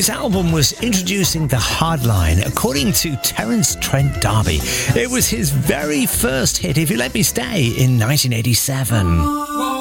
His album was Introducing the Hardline. According to Terence Trent D'Arby, it was his very first hit, If You Let Me Stay, in 1987.